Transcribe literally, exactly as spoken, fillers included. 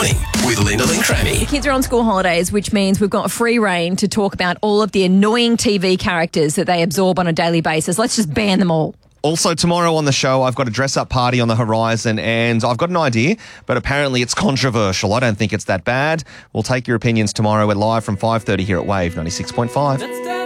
With Lyndall and Crammy. The kids are on school holidays, which means we've got free reign to talk about all of the annoying T V characters that they absorb on a daily basis. Let's just ban them all. Also, tomorrow on the show, I've got a dress-up party on the horizon, and I've got an idea, but apparently it's controversial. I don't think it's that bad. We'll take your opinions tomorrow. We're live from five thirty here at Wave ninety-six point five.